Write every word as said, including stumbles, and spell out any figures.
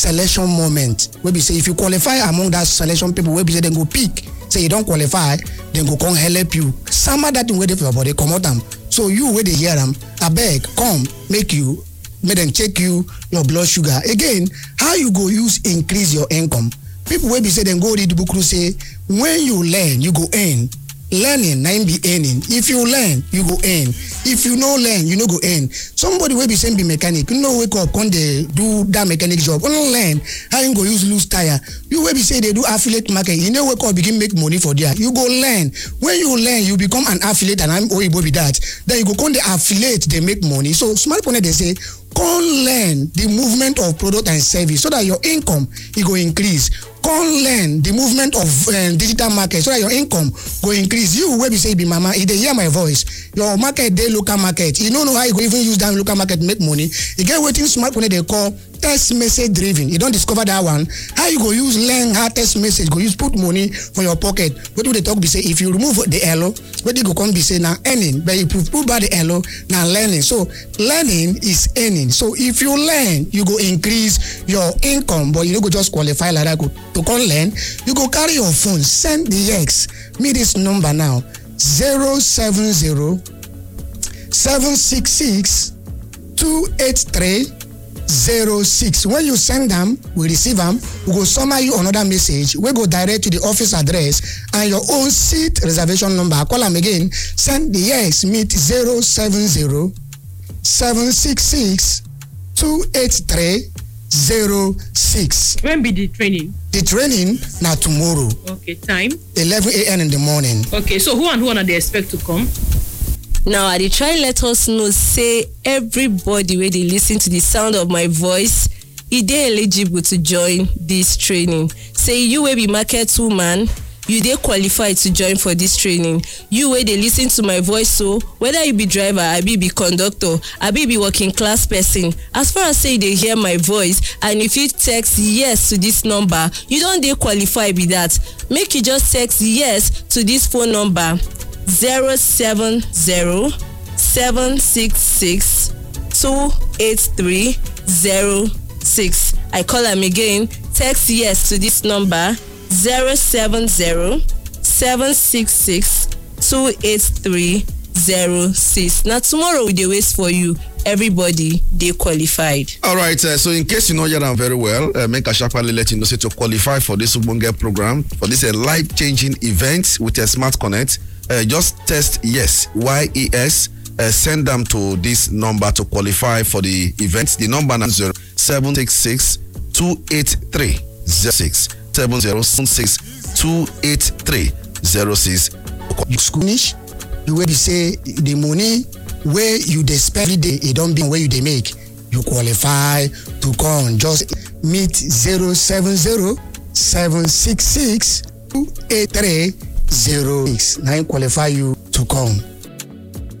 selection moment. Where we say if you qualify among that selection people, where we say then go pick. Say you don't qualify, then go come help you. Some of that thing waiting for your body, come out them. So you where they hear them, I beg, come, make you, make them check you, your blood sugar. Again, how you go use increase your income? People will be say then go read the book who say, when you learn, you go earn. Learning, nine be earning. If you learn, you go earn. If you no learn, you no go earn. Somebody will be saying be mechanic. You know wake up, come they do that mechanic job. You no learn, how you go use loose tire. You will be say they do affiliate market. You know wake up, begin make money for there. You go learn. When you learn, you become an affiliate, and I'm Oyibo be that. Then you go come the affiliate, they make money. So smart point they say, come learn the movement of product and service so that your income it go increase. Come learn the movement of uh, digital market so that your income go increase. You where be say be mama, if they hear my voice, your market they local market. You don't know how you go even use that local market to make money. You get waiting smart when they call text message driven. You don't discover that one. How you go use learn how text message go use put money for your pocket. What do they talk be say if you remove the L O, what they go come be say now earning, but you put by the L O now learning. So learning is earning. So if you learn, you go increase your income, but you don't go just qualify like that. Go to come learn, you go carry your phone, send the X. Me this number now zero seven zero seven six six two eight three zero six. When you send them, we receive them, we go summary you another message. We go direct to the office address and your own seat reservation number. I call them again. Send the yes meet zero seven zero seven six six two eight three zero six. When be the training? The training now tomorrow. Okay, time? eleven a.m. in the morning. Okay, so who and who are they expect to come? Now, I dey try let us know, say everybody where they listen to the sound of my voice, is they eligible to join this training. Say you will be market woman, you dey qualified to join for this training. You where they listen to my voice, so whether you be driver, I be be conductor, I be be working class person. As far as say they hear my voice, and if you text yes to this number, you don't dey qualify be that. Make you just text yes to this phone number. zero seven zero seven six six two eight three zero six. I call them again. Text yes to this number zero seven zero seven six six two eight three zero six. Now tomorrow we dey wait for you. Everybody they qualified. All right. Uh, so in case you know you are very well, uh, make a sharply let you know say to qualify for this Ubunge program for this uh, life changing event with a Smart Connect. Uh, just test yes, Y E S, uh, send them to this number to qualify for the event. The number is zero seven six six two eight three zero six seven zero six two eight three zero six. You schoolish, you will be say the money where you dey spend every day, it don't be where you they make. You qualify to come. Just meet zero seven zero seven six six two eight three zero six. Now qualify you to come.